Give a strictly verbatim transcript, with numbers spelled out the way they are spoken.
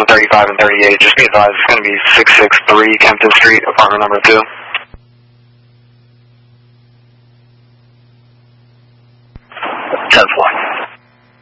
from thirty-five and thirty-eight. Just be advised, it's going to be six six three Kempton Street, apartment number two. ten four.